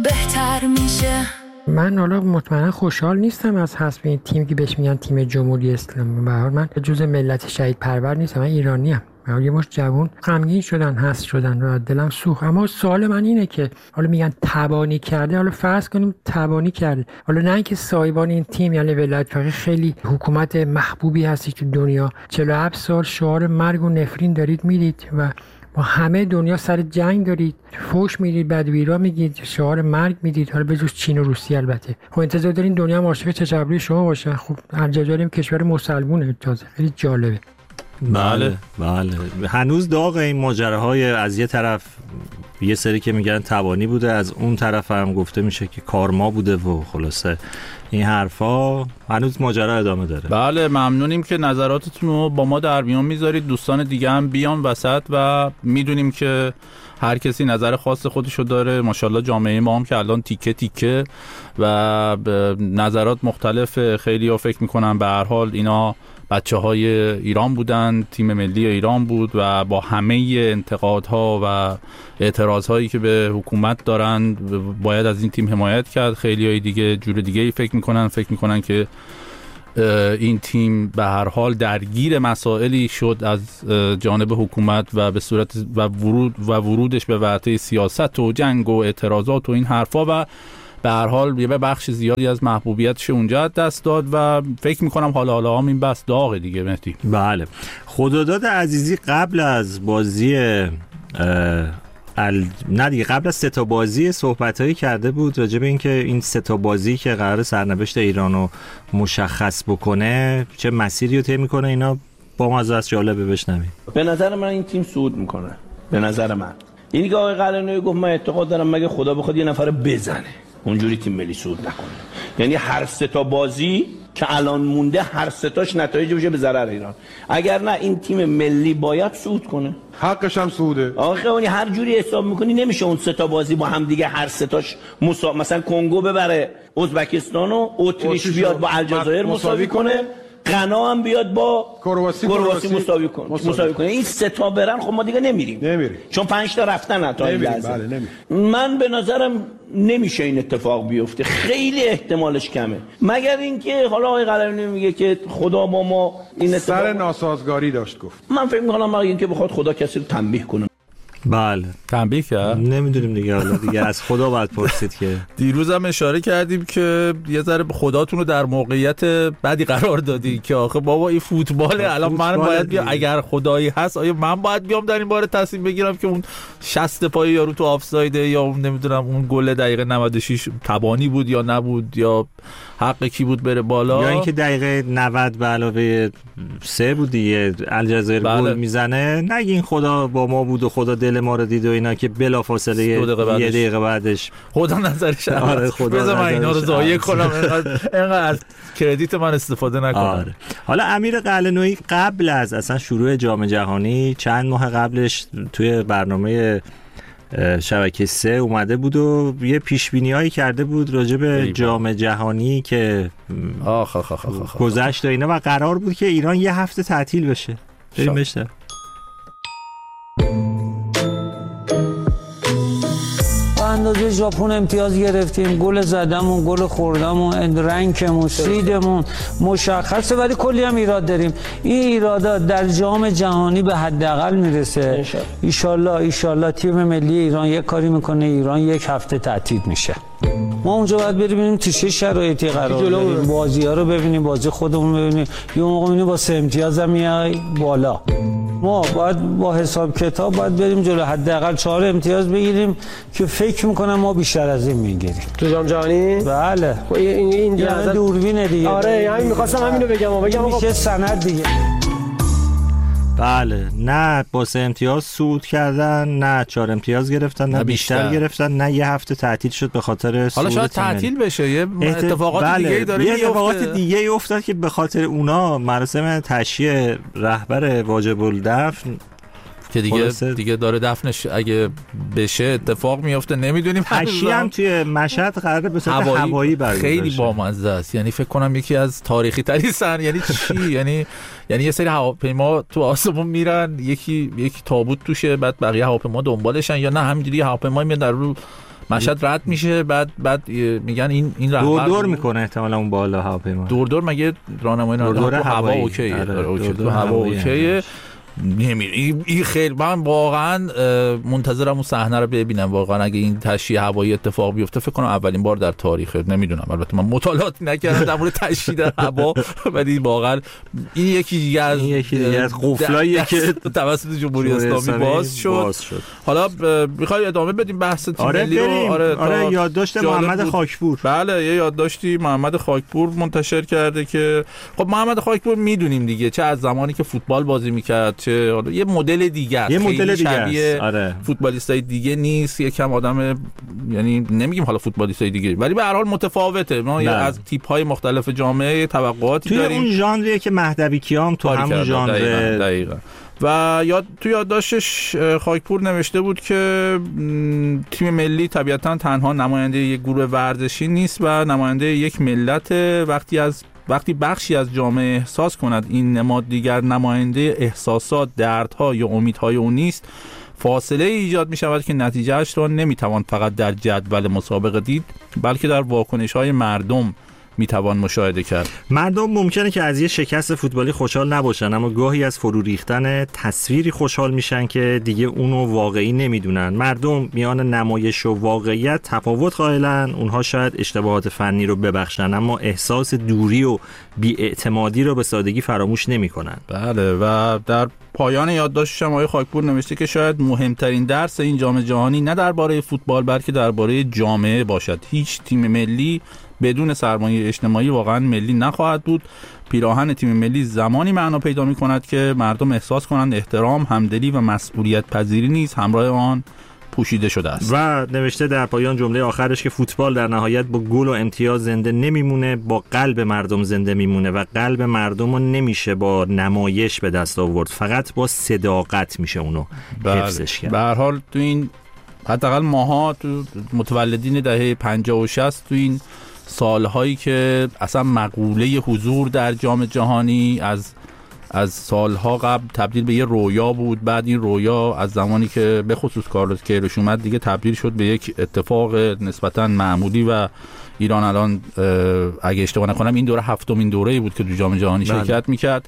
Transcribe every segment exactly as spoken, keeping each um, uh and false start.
بهتر میشه. من حالا مطمئنا خوشحال نیستم از حذف این تیم که بهش میگن تیم جمهوری اسلامی. به هر حال من جزء ملت شهید پرور نیستم، من ایرانیم. من یه مش جوون غمگین شدن، حذف شدن و دلم سوخت. اما سوال من اینه که حالا میگن تبانی کرده، حالا فرض کنیم تبانی کرده، حالا نه اینکه صاحبان این تیم یعنی ولایت فقیه خیلی حکومت محبوبی هستی تو دنیا، چهل و هفت سال شعار مرگ و نفرین دارید میدید و با همه دنیا سر جنگ دارید، فوش میدید، بدویرا میگید، شعار مرگ میدید، حالا بجز چین و روسیه البته. خب انتظار دارین دنیا هم عاشق چشم‌ابروی شما باشه. خب الجزایر کشور مسلمونه، تازه خیلی جالبه. بله بله هنوز داغ این ماجراهای از یه طرف یه سری که میگن تبانی بوده، از اون طرف هم گفته میشه که کارما بوده و خلاصه این حرفا هنوز ماجرا ادامه داره. بله ممنونیم که نظراتتون رو با ما در میان میذارید. دوستان دیگه هم بیان وسط و میدونیم که هر کسی نظر خاص خودشو داره. ماشاءالله جامعه ما هم که الان تیکه تیکه و نظرات مختلف. خیلی ها فکر میکنن به هر حال اینا بچه های ایران بودن، تیم ملی ایران بود و با همه انتقادها و اعتراضهایی که به حکومت دارن باید از این تیم حمایت کرد. خیلی های دیگه جور دیگه ای فکر میکنن فکر میکنن که این تیم به هر حال درگیر مسائلی شد از جانب حکومت و به صورت و ورود و ورودش به ورطه سیاست و جنگ و اعتراضات و این حرفا و به هر حال یه بخش زیادی از محبوبیتش اونجا دست داد و فکر میکنم حالا حالا هم این بس داغه دیگه. مهدی بله خداداد عزیزی قبل از بازی ال... نه دیگه قبل از سه تا بازی صحبتایی کرده بود راجع به اینکه این سه تا بازی که قرار سرنوشت ایرانو مشخص بکنه چه مسیری رو طی میکنه، اینا با ما از جالبه بشنویم. به نظر من این تیم صعود میکنه. به نظر من این دیگه آقای قلعه‌نویی گفت من اعتقاد دارم مگه خدا بخواد یه نفر بزنه اونجوری تیم ملی صعود نکنه. یعنی هر سه تا بازی که الان مونده هر سه تاش نتایج بشه به ضرر ایران. اگر نه این تیم ملی باید صعود کنه، حقش هم صعوده. آخه هر جوری حساب میکنی نمیشه اون سه تا بازی با هم دیگه هر سه تاش مسا... مثلا کنگو ببره ازبکستان و اتریش بیاد با الجزایر مساوی کنه، غنا هم بیاد با کرواسی مساوی کنه مساوی کنه. این سه تا برن خب ما دیگه نمیریم نمیریم چون پنج تا رفتن تا این لحظه. بله نمیریم. من به نظرم نمیشه این اتفاق بیفته، خیلی احتمالش کمه، مگر اینکه حالا آقای قلعه‌نویی میگه که خدا با ما این اتفاق سر ناسازگاری داشت گفت. من فکر می‌کنم مگر اینکه بخواد خدا کسی رو تنبیه کنه. بله تنبیه کرد نمیدونیم دیگه، حالا دیگه از خدا باید پرسید که دیروز هم اشاره کردیم که یه ذره خداتون رو در موقعیت بدی قرار دادی که آخه بابا این فوتباله، الان من باید بیام اگر خدایی هست آیا من باید بیام در این باره تصمیم بگیرم که اون شصت پای یارو تو آفسایده یا اون نمیدونم اون گل دقیقه نود و شش تبانی بود یا نبود یا حق کی بود بره بالا، یا اینکه دقیقه نود به علاوه سه بود دیگه الجزایر بله. گل میزنه، نگین خدا با ما بود و خدا دل ما رو دید و اینا که بلافاصله یه دقیقه بعدش خدا نظرش آره خدا بذار من اینا رو ضایع کنم اینقدر از کردیت من استفاده نکنم. آره. حالا امیر قلعه‌نویی قبل از اصلا شروع جام جهانی چند ماه قبلش توی برنامه شبکه سه اومده بود و یه پیشبینی‌هایی کرده بود راجع به جام جهانی که آخ آخ آخ آخ گذشت و اینا و قرار بود که ایران یه هفته تعطیل بشه. بریم بشتر. اندازه ژاپن امتیاز گرفتیم، گل زدمون، گل خوردمون، رنکمون، سیدمون مشخصه، ولی کلی هم ایراد داریم. این ایرادا در جام جهانی به حداقل میرسه. ان شاءالله ان شاءالله تیم ملی ایران یک کاری میکنه، ایران یک هفته تعطیل میشه. ما اونجا باید بریم تو چه شرایطی قرار داریم، بازی‌ها رو ببینیم، بازی خودمون ببینیم، یه موقع می‌بینیم با سه امتیاز هم میای بالا. ما باید با حساب کتاب باید بریم جلو، حداقل چهار امتیاز بگیریم که فکر میکنم ما بیشتر از این میگیریم تو جام جهانی. بله این این یعنی دوربینه دیگه. آره یعنی میخواستم همینو بگم بگم آقا میشه سند دیگه. بله نه با سه امتیاز صعود کردن، نه چهار امتیاز گرفتن، نه, نه بیشتر. بیشتر گرفتن، نه یه هفته تعطیل شد به خاطر صعود. حالا شاید تعطیل بشه، یه اتفاقات بله. دیگه ای داره یه اتفاقات دیگه ای افتاد که به خاطر اونا مراسم تشییع رهبر واجب الدفن که دیگه خلاصه. دیگه داره دفنش اگه بشه اتفاق میفته نمیدونیم. تشییع هم توی مشهد قراره به صورت هوایی, هوایی برگزار خیلی بامزه است، یعنی فکر کنم یکی از تاریخی ترین صحنه. یعنی چی؟ یعنی یعنی یه سری هواپیما تو آسمون میرن، یکی یکی تابوت توشه، بعد بقیه هواپیما دنبالشن، یا نه همینجوری هواپیما میاد در رو مشهد رد میشه، بعد بعد میگن این این رهبر دور دور میکنه احتمالاً اون بالا هواپیما. دور دور مگه راهنمایی دور هوا اوکیه؟ اوکی تو هوا اوکیه. نمیره این این خیلی من واقعا منتظرم اون صحنه رو ببینم. واقعا اگه این تشییع هوایی اتفاق بیفته فکر کنم اولین بار در تاریخ، نمیدونم البته من مطالعات نکردم در مورد تشییع در هوا، ولی واقعا این یکی دیگه از یکی دیگه از قفلاییه که توسط جمهوری اسلامی باز شد. باز شد. حالا میخوای ادامه بدیم بحث تیم آره ملی رو؟ آره آره یادداشت محمد خاکپور. بله یه یادداشتی محمد خاکپور منتشر کرده که خب محمد خاکپور میدونیم دیگه چه از زمانی که فوتبال بازی میکرد چه حالا یه مدل دیگه است، یه مدل دیگه است. آره. فوتبالیستای دیگه نیست، یکم آدم یعنی نمیگیم حالا فوتبالیستای دیگه ولی به هر حال متفاوته. ما از تیپ‌های مختلف جامعه توقعاتی توی داریم. اون ژانریه که مهدوی کیام تو همون ژانر دقیقاً, دقیقاً. و یاد تو یادداشتش خاکپور نوشته بود که تیم ملی طبیعتاً تنها نماینده یک گروه ورزشی نیست و نماینده یک ملت. وقتی از وقتی بخشی از جامعه احساس کند این نماد دیگر نماینده احساسات، دردها یا امیدهای او نیست، فاصله ایجاد می شود که نتیجهش را نمی توان فقط در جدول مسابقه دید بلکه در واکنش‌های مردم می توان مشاهده کرد. مردم ممکنه که از یه شکست فوتبالی خوشحال نباشن، اما گاهی از فرو ریختن تصویری خوشحال میشن که دیگه اونو واقعی نمیدونن. مردم میان نمایش و واقعیت تفاوت قائلن. اونها شاید اشتباهات فنی رو ببخشن اما احساس دوری و بی‌اعتمادی رو به سادگی فراموش نمیکنن. بله و در پایان یادداشتش آقای خاکپور نوشته که شاید مهمترین درس این جام جهانی نه درباره فوتبال بلکه درباره جامعه باشد. هیچ تیم ملی بدون سرمایه اجتماعی واقعا ملی نخواهد بود. پیراهن تیم ملی زمانی معنا پیدا می کند که مردم احساس کنند احترام، همدلی و مسئولیت پذیری نیز همراه آن پوشیده شده است. و نوشته در پایان جمله آخرش که فوتبال در نهایت با گل و امتیاز زنده نمیمونه، با قلب مردم زنده میمونه و قلب مردم رو نمیشه با نمایش به دست آورد، فقط با صداقت میشه اونو حفظش کرد. به هر حال تو این حداقل ماها تو متولدین دهه پنجاه و شصت تو این سالهایی که اصلا مقوله حضور در جام جهانی از از سالها قبل تبدیل به یه رویا بود، بعد این رویا از زمانی که به خصوص کارلوس کیروش اومد دیگه تبدیل شد به یک اتفاق نسبتاً معمولی و ایران الان اگه اشتباه نکنم این دوره هفتمین دوره‌ای بود که تو جام جهانی شرکت میکرد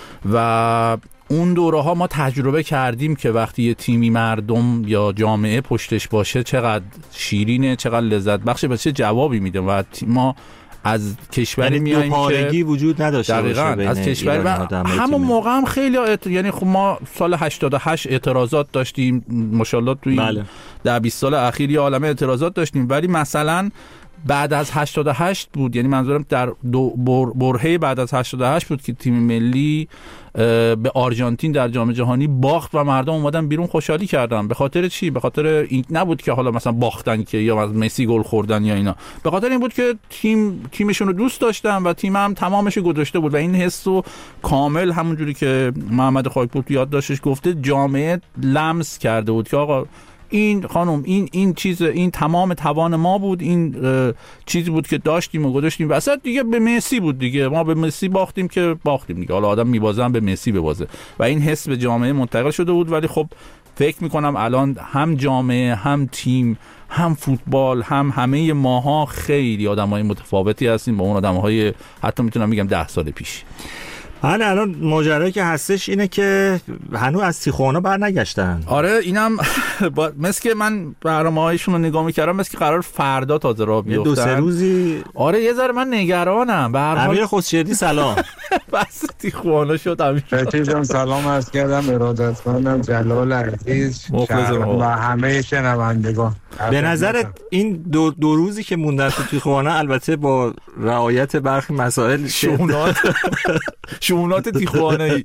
و اون دوره ها ما تجربه کردیم که وقتی یه تیمی مردم یا جامعه پشتش باشه چقدر شیرینه، چقدر لذت بخشه، به چه جوابی میده و ما از کشوری میایم که پارگی وجود نداشته باشه از کشوری و همون موقع هم خیلی اعت... یعنی خب ما سال هشتاد و هشت اعتراضات داشتیم ماشاءالله تو این ده بیست سال اخیر یه عالمه اعتراضات داشتیم، ولی مثلا بعد از هشتاد و هشت بود، یعنی منظورم در دو بر... برهه بعد از هشتاد و هشت بود که تیم ملی به آرژانتین در جام جهانی باخت و مردم اومدن بیرون خوشحالی کردن. به خاطر چی؟ به خاطر این نبود که حالا مثلا باختن که یا از مسی گل خوردن یا اینا، به خاطر این بود که تیم تیمشون رو دوست داشتن و تیم هم تمامش گذاشته بود و این حس رو کامل همونجوری که محمد خاکپور یادداشتش گفته جامعه لمس کرده بود که آقا این خانم این این چیز این تمام توان ما بود، این چیزی بود که داشتیم و گذاشتیم وسط دیگه. به مسی بود دیگه، ما به مسی باختیم که باختیم دیگه، حالا آدم میبازه به مسی ببازه و این حس به جامعه منتقل شده بود. ولی خب فکر میکنم الان هم جامعه هم تیم هم فوتبال هم همه ماها خیلی آدمای متفاوتی هستیم با اون آدمهای حتی میتونم بگم ده سال پیش. حالا الان ماجرایی که هستش اینه که هنوز از تیخوانا بر نگشتن. آره اینم با... مثل که من برنامه‌هایشون رو نگاه می‌کردم مثل که قرار فردا تازه راه بیفتن. دو سه روزی آره یه ذره من نگرانم. به هر حال امیر خسروی سلام. بس تیخوانا شد امیر. بچه‌ها سلام عرض کردم، ارادتمندم، جلال عزیز و همه شنوندگان. به نظرت این دو, دو روزی که موندن تو تیخوانا البته با رعایت برخی مسائل شونات شونات تیخوانایی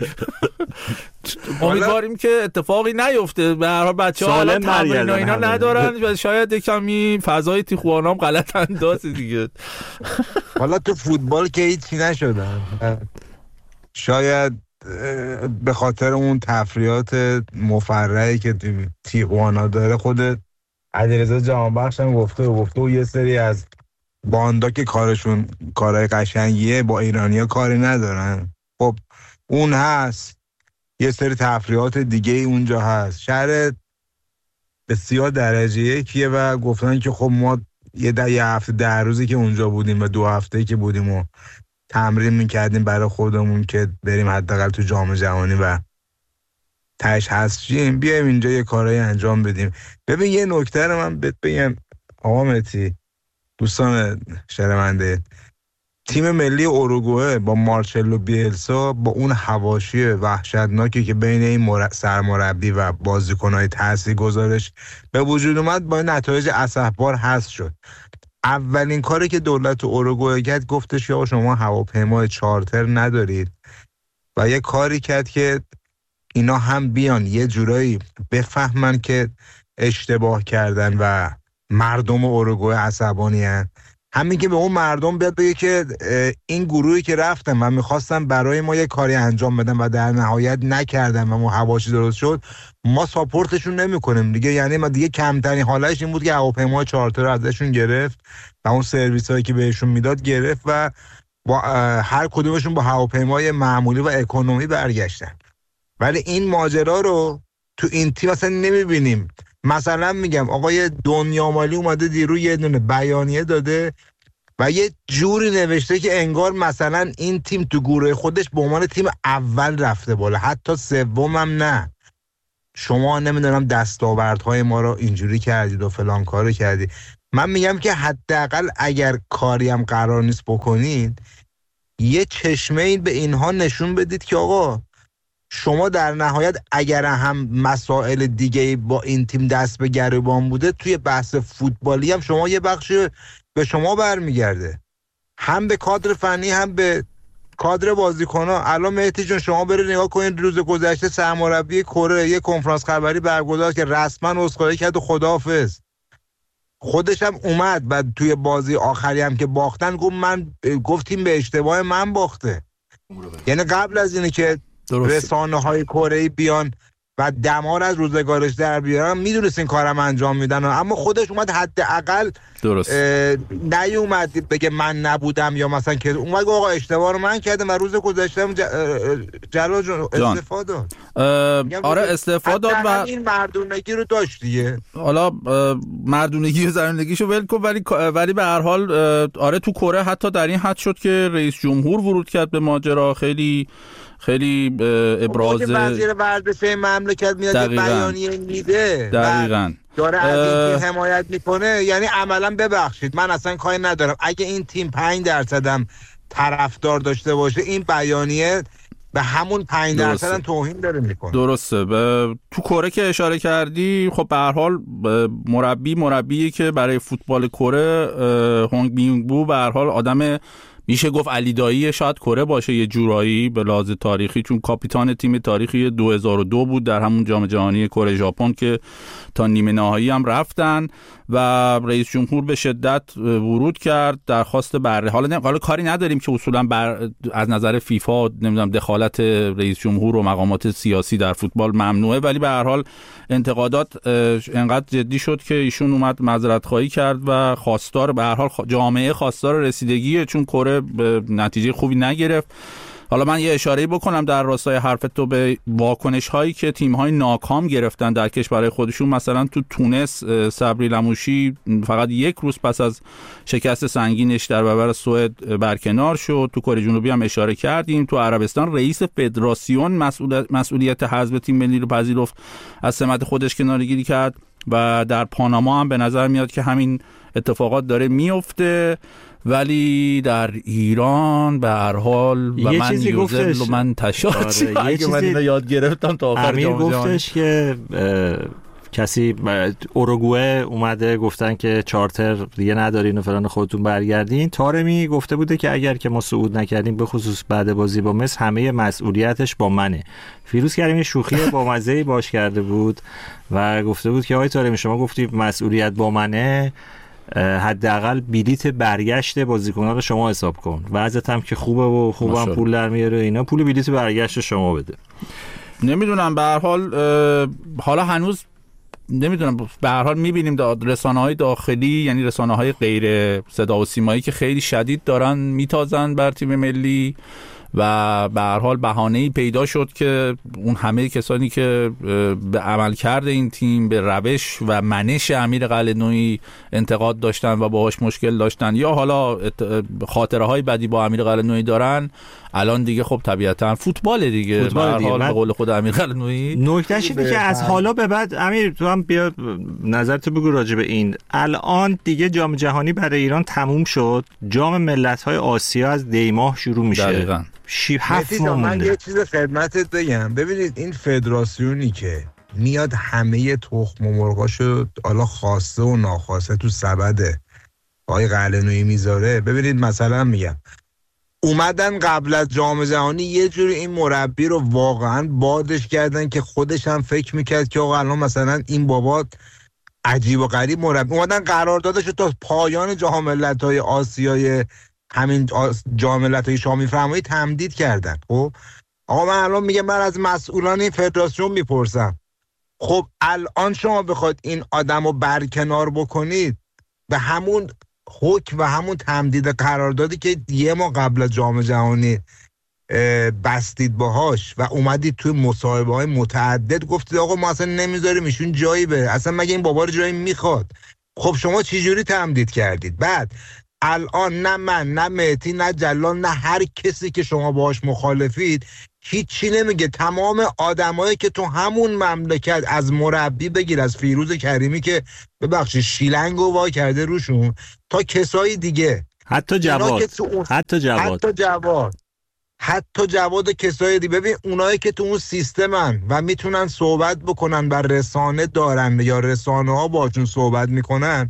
امیدواریم که اتفاقی نیفته. به هر حال بچه‌ها حالا تمرین و اینا ندارن و شاید کمی فضای تیخوانا هم غلط انداز دیگه. حالا تو فوتبال که هیچی نشدن، شاید به خاطر اون تفریحات مفرحی که تو تیخوانا داره خودت علیرضا جهانبخش هم گفته و گفته و یه سری از باندا که کارشون کارهای قشنگیه با ایرانیا کاری ندارن. خب اون هست، یه سری تفریحات دیگه اونجا هست. شهر بسیار درجه یکیه و گفتن که خب ما یه ده یه هفته ده روزی که اونجا بودیم و دو هفته که بودیم و تمرین میکردیم برای خودمون که بریم حداقل تو جام جهانی و تهش هستیم، بیایم اینجا یه کارایی انجام بدیم. ببین یه نکته رو من بهت بگم آقا مهدی، دوستان شنونده، تیم ملی اوروگوئه با مارچلو بیلسا با اون حواشی وحشتناکی که بین این مر... سرمربی و بازیکن‌های تاثیرگذارش به وجود اومد، با نتایج اسفبار حذف شد. اولین کاری که دولت اوروگوئه کرد گفتش که شما هواپیمای چارتر ندارید و یه کاری کرد که اینا هم بیان یه جورایی بفهمن که اشتباه کردن و مردم اوروگوئه عصبانی هستن، همین که به اون مردم بیاد بگه که این گروهی که رفتن و میخواستن برای ما یه کاری انجام بدن و در نهایت نکردن و ما حواشی درست شد، ما ساپورتشون نمی کنیم دیگه. یعنی ما دیگه کمترین حالش این بود که هواپیمای چارتر رو ازشون گرفت و اون سرویس هایی که بهشون میداد گرفت و با هر کدومشون با هواپیمای معمولی و اکونومی برگشتن. ولی این ماجرا رو تو این تیم اصلا نمیبینیم. مثلا میگم آقای دنیامالی اومده دیرو یه دونه بیانیه داده و یه جوری نوشته که انگار مثلا این تیم تو گروه خودش به عنوان تیم اول رفته بالا، حتی سوم هم نه. شما نمیدونم دستاوردهای ما رو اینجوری کردید و فلان کارو کردید. من میگم که حداقل اگر کاری هم قرار نیست بکنید، یه چشمه این به اینها نشون بدید که آقا شما در نهایت اگر هم مسائل دیگه با این تیم دست به گریبان بوده، توی بحث فوتبالی هم شما یه بخشی به شما برمیگرده، هم به کادر فنی هم به کادر بازیکن‌ها. الان مهدی جون شما برید نگاه کنید، روز گذشته سرمربی کره یه کنفرانس خبری برگزار که رسما عذرخواهی کرد و خداحافظ. خودش هم اومد و توی بازی آخری هم که باختن گفت من گفتیم به اشتباه من باخته. یعنی قبل از اینه که رسانه های کره‌ای بیان و دمار از روزگارش در بیارن، میدونست این کارم انجام میدن، اما خودش اومد حداقل نیومد بگه من نبودم یا مثلا که اومد آقا اشتباه رو من کردم و روز گذشته جلال جون استعفا داد. آره استعفا داد و این مردونگی رو داشت دیگه. حالا مردونگی و زرندگیشو ول کن، ولی ولی به هر حال آره تو کره حتی در این حد شد که رئیس جمهور ورود کرد به ماجرا. خیلی خیلی ابراز وزیر ورزش مملکت میاد بیانیه میده دقیقاً داره از این تیم حمایت میکنه، یعنی عملا ببخشید من اصلا کاری ندارم اگه این تیم پنج درصد هم طرفدار داشته باشه، این بیانیه به همون پنج درصد هم توهین داره میکنه. درسته. ب... تو کره که اشاره کردی، خب به هر حال مربی مربیه که برای فوتبال کره هونگ مینگ بو به هر حال آدم میشه گفت علی دایی شاید کره باشه یه جورایی به لحاظ تاریخی، چون کاپیتان تیم تاریخی دو هزار و دو بود در همون جام جهانی کره ژاپن که تا نیمه نهایی هم رفتن و رئیس جمهور به شدت ورود کرد درخواست بره. حالا حالا کاری نداریم که اصولا بر از نظر فیفا نمیدونم دخالت رئیس جمهور و مقامات سیاسی در فوتبال ممنوعه، ولی به هر حال انتقادات انقدر جدی شد که ایشون اومد معذرت خواهی کرد و خواستار به هر حال جامعه خواستار رسیدگیه، چون کره به نتیجه خوبی نگرفت. حالا من یه اشاره‌ای بکنم در راستای حرف تو به واکنش هایی که تیم های ناکام گرفتن در کشورهای خودشون. مثلا تو تونس صبری لموشی فقط یک روز پس از شکست سنگینش در برابر سوئد برکنار شد. تو کره جنوبی هم اشاره کردیم. تو عربستان رئیس فدراسیون مسئولیت مسئولیت حذف تیم ملی رو پذیرفت، از سمت خودش کناره‌گیری کرد و در پاناما هم به نظر میاد که همین اتفاقات داره میفته. ولی در ایران به هر حال و من یوزل و من تشاچی آره، اگه من اینو یاد گرفتم تا آخر امیر گفتش که کسی اوروگوئه اومده گفتن که چارتر دیگه ندارین و فلان خودتون برگردین. تارمی گفته بوده که اگر که ما صعود نکردیم به خصوص بعد بازی با مصر همه مسئولیتش با منه. فیروز کریمی شوخی با مزه‌ای باش کرده بود و گفته بود که آقای تارمی شما گفتی مسئولیت با منه، حداقل بلیت برگشت بازیکن‌ها رو شما حساب کن، وضعیت هم که خوبه و خوبم پول در میاره اینا، پول بلیت برگشت شما بده. نمیدونم به هر حال حالا هنوز نمیدونم، به هر حال میبینیم رسانه‌های داخلی یعنی رسانه‌های غیر صدا و سیمایی که خیلی شدید دارن میتازن بر تیم ملی و به هر حال بهانه‌ای پیدا شد که اون همه کسانی که به عملکرد این تیم، به روش و منش امیر قلعه‌نویی انتقاد داشتن و باهاش مشکل داشتن یا حالا خاطره‌های بدی با امیر قلعه‌نویی دارن، الان دیگه خب طبیعتاً فوتبال دیگه به هر حال به قول خود امیر قلعه‌نویی. نکتهش اینه که از حالا به بعد امیر تو هم بیا نظرتو بگو راجع به این. الان دیگه جام جهانی برای ایران تموم شد، جام ملت‌های آسیا از دی ماه شروع میشه. دقیقاً. شیب هفت ماه من مونده. یه چیز خدمتت بگم، ببینید این فدراسیونی که میاد همه تخم و مرغاشو حالا خواسته و ناخواسته تو سبد آقای قلعه‌نویی میذاره. ببینید مثلا میگم اومدن قبل از جام جهانی یه جوری این مربی رو واقعا بادش کردن که خودش هم فکر میکرد که آقا الان مثلا این بابا عجیب و غریب مربی. اومدن قراردادش رو تا پایان جام ملت‌های آسیای همین جام ملت‌های شامی فرمایی تمدید کردن. خب آقا من الان میگم، من از مسئولان این فدراسیون میپرسم، خب الان شما بخواید این آدم رو برکنار بکنید به همون حکم و همون تمدید قراردادی که یه ماه قبل از جام جهانی بستید باهاش و اومدید توی مصاحبه های متعدد گفتید آقا ما اصلا نمیذاریم ایشون جایی بره، اصلا مگه این بابا رو جایی میخواد؟ خب شما چی جوری تمدید کردید؟ بعد الان نه من نه مهدی نه جلال نه هر کسی که شما باهاش مخالفید هیچی نمیگه. تمام آدمایی که تو همون مملکت، از مربی بگیر، از فیروز کریمی که ببخشید شیلنگو وا کرده روشون، تا کسای دیگه، حتی جواد اون... حتی جواد حتی جواد حتی جواد کسای دیگه. ببین اونایی که تو اون سیستمن و میتونن صحبت بکنن و رسانه دارن یا رسانه ها باشون صحبت میکنن،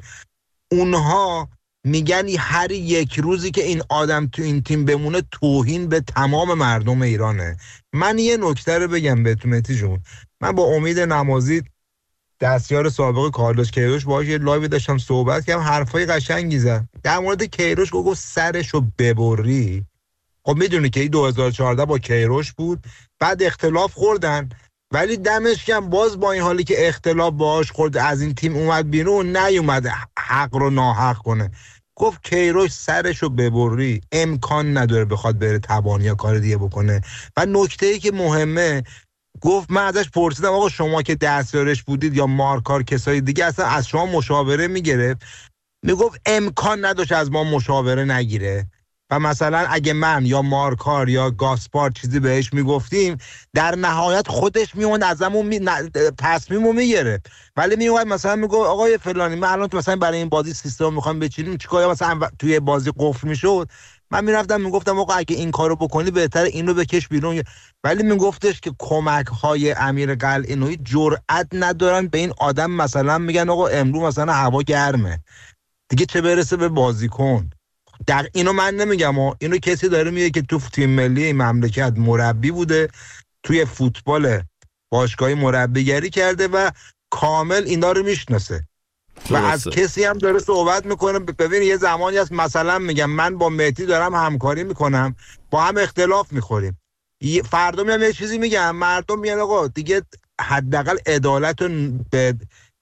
اونها میگن هر یک روزی که این آدم تو این تیم بمونه توهین به تمام مردم ایرانه. من یه نکته رو بگم بهتون مهدی جون، من با امید نمازی دستیار سابق کارلوس کیروش باهاش یه لایو داشتم صحبت کردم، حرفای قشنگی زد در مورد کیروش، گفت سرشو ببری. خب میدونی که این دو هزار و چهارده با کیروش بود، بعد اختلاف خوردن، ولی دمش گرم باز با این حالی که اختلاف باهاش خورد از این تیم اومد بیرون، نیومد حق رو ناحق کنه. گفت کیروش سرشو ببری، امکان نداره بخواد بره تبانی یا کار دیگه بکنه. و نکته‌ای که مهمه، گفت من ازش پرسیدم آقا شما که دستیارش بودید یا مارکار کسای دیگه اصلا از شما مشاوره میگرفت؟ میگفت امکان نداشت از ما مشاوره نگیره. و مثلا اگه من یا مارکار یا گاسپار چیزی بهش میگفتیم، در نهایت خودش میومد ازمون می... تصمیمو میگرفت. ولی میومد مثلا میگفت آقای فلانی من الان مثلا برای این بازی سیستم میخوام بچینیم چیکار، مثلا توی بازی قفل میشد، من میرفتم میگفتم آقا اگه این کارو بکنی بهتره اینو بکش بیرون. ولی میگفتش که کمک های امیر قلعه‌نویی جرئت ندارن به این آدم مثلا میگن آقا امروز مثلا هوا گرمه دیگه چه برسه به بازیکن. در اینو من نمیگم، اینو کسی داره میگه که تو تیم ملی مملکت مربی بوده، توی فوتبال باشگاهی مربیگری کرده و کامل اینا رو میشناسه و از کسی هم داره صحبت میکنه. ببین یه زمانی هست مثلا میگم من با مهدی دارم همکاری میکنم، با هم اختلاف میخوریم، فردا میام یه چیزی میگم، مردم میگن آقا دیگه حداقل عدالت رو به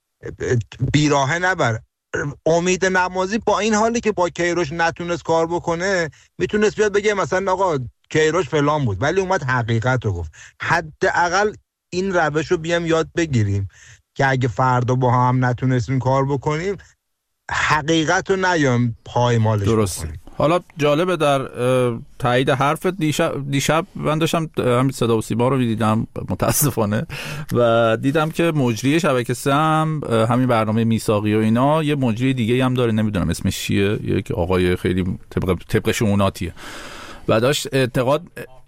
بیراهه نبر. امید نمازی با این حالی که با کیروش نتونست کار بکنه، میتونست بیاد بگه مثلا آقا کیروش فلان بود، ولی اومد حقیقت رو گفت. حداقل این روش رو بیام یاد بگیریم که اگه فردا با هم نتونستیم کار بکنیم، حقیقت رو نیام پایمالش درست بکنیم. حالا جالبه در تایید حرفت، دیشب, دیشب من داشتم همین صدا و سیما رو دیدم متاسفانه و دیدم که مجری شبکه سه هم همین برنامه میثاقی و اینا یه مجری دیگه هم داره، نمیدونم اسمش چیه، یک آقای خیلی طبق طبق شموناتیه و داشت انتقاد،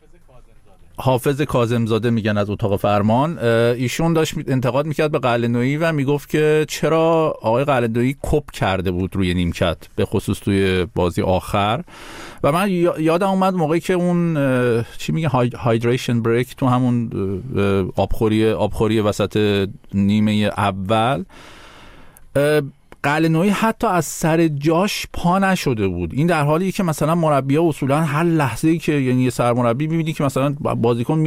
حافظ کاظمزاده میگن از اتاق فرمان، ایشون داشت انتقاد میکرد به قلعه‌نویی و میگفت که چرا آقای قلعه‌نویی کپ کرده بود روی نیمکت، به خصوص توی بازی آخر. و من یادم اومد موقعی که اون چی میگه هایدریشن بریک تو همون آبخوری آبخوری وسط نیمه اول، قلعه‌نویی حتی از سر جاش پا نشده بود. این در حالی که مثلا مربی‌ها اصولا هر لحظه‌ای که یعنی یه سرمربی می‌بینی که مثلا بازیکن میاد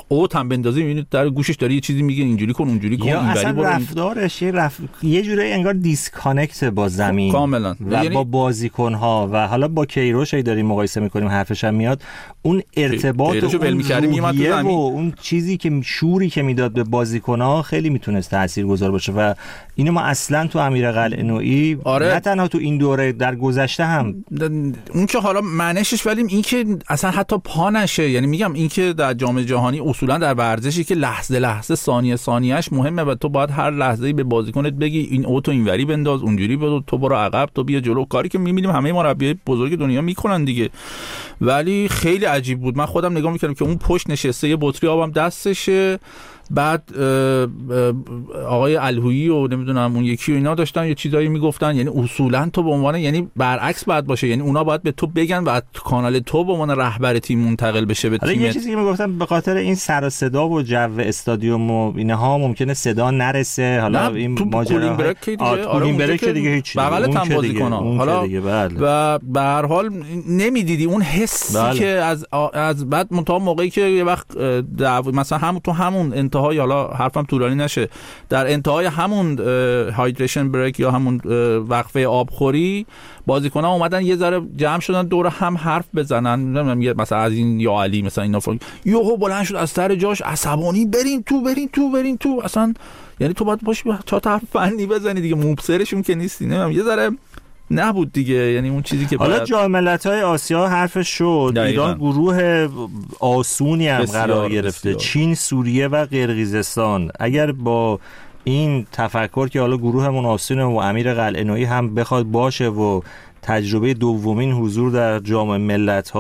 اوت هم بندازی میبینید در گوشش داره یه چیزی میگه اینجوری کن اونجوری کن یا اینوری اصلا برو. رفتارش یه رف... یه جوری انگار دیسکانکت با زمین کاملا و یعنی... با بازیکن‌ها و حالا با کیروش ای داریم مقایسه میکنیم حرفش هم میاد اون ارتباط و اون روحیه و اون چیزی که شوری که میداد به بازیکن‌ها خیلی میتونست تاثیرگذار باشه و اینو ما اصلا تو امیر قلعه‌نویی آره. نه تنها تو این دوره در گذشته هم اون که حالا معنیش ولی این که اصلا حتی پا نشه، یعنی میگم این که در جام جهانی اصولا در ورزشی که لحظه لحظه ثانیه ثانیه‌اش مهمه و تو باید هر لحظه‌ای به بازیکنت بگی این اوتو اینوری بنداز اونجوری بدو تو برو عقب تو بیا جلو، کاری که می‌بینیم همه مربیای بزرگ دنیا میکنن دیگه. ولی خیلی عجیب بود، من خودم نگاه می‌کردم که اون پشت نشسته یه بطری آبم دستشه، بعد آقای الهویی و نمیدونم اون یکی و اینا داشتن یه چیزایی میگفتن، یعنی اصولا تو به عنوان یعنی برعکس باید باشه، یعنی اونا باید به تو بگن و کانال تو به عنوان رهبر تیم منتقل بشه به تیم. یه چیزی که میگفتن به خاطر این سر و صدا و جو استادیوم و اینها ممکنه صدا نرسه، حالا این ماجرا آره بریک دیگه هیچ بغل تام بازیکن‌ها حالا و به هر حال نمیدیدی اون حسی بله. که از از بعد منتها موقعی که یه وقت مثلا هم تو همون انتهای حالا حرفم طولانی نشه در انتهای همون هایدریشن بریک یا همون وقفه آبخوری بازیکن‌ها اومدن یه ذره جمع شدن دور هم حرف بزنن، نمیدونم مثلا از این یا علی مثلا اینا فوق یهو بلند شد از سر جاش عصبانی برین تو برین تو برین تو اصلا، یعنی تو باید باشی تا طرف فنی بزنی دیگه، مبصرشون که نیستی، نمیدونم یه ذره نبود دیگه، یعنی اون چیزی که حالا باید... جام ملت‌های آسیا حرفش شد دقیقا. ایران گروه آسونی هم بسیار قرار گرفته بسیار. چین، سوریه و قرقیزستان. اگر با این تفکر که حالا گروهمون آسونه و امیر قلعه‌نویی هم بخواد باشه و تجربه دومین حضور در جام ملت‌ها